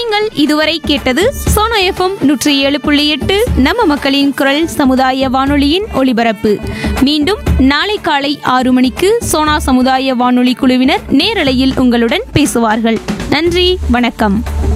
நீங்கள் இதுவரை கேட்டது சோனா எஃப்எம் 107.8 நம்ம மக்களின் குரல் சமுதாய வானொலியின் ஒலிபரப்பு. மீண்டும் நாளை காலை 6 மணிக்கு சோனா சமுதாய வானொலி குழுவினர் நேரலையில் உங்களுடன் பேசுவார்கள். நன்றி, வணக்கம்.